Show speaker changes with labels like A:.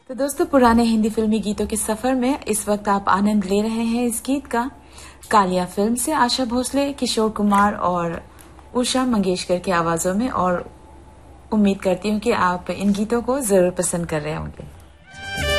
A: तो दोस्तों, पुराने हिंदी फिल्मी गीतों के सफर में इस वक्त आप आनंद ले रहे हैं इस गीत का। कालिया फिल्म से आशा भोसले, किशोर कुमार और उषा मंगेशकर की आवाजों में। और उम्मीद करती हूँ कि आप इन गीतों को जरूर पसंद कर रहे होंगे।